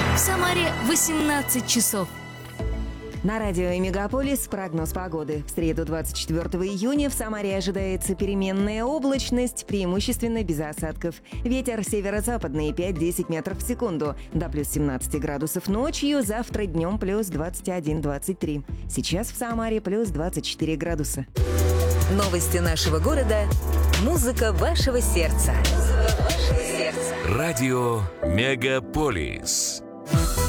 В Самаре 18 часов. На радио «Мегаполис» прогноз погоды. В среду 24 июня в Самаре ожидается переменная облачность, преимущественно без осадков. Ветер северо-западный 5-10 метров в секунду. До плюс 17 градусов ночью, завтра днем плюс 21-23. Сейчас в Самаре плюс 24 градуса. Новости нашего города. Музыка вашего сердца. Радио «Мегаполис».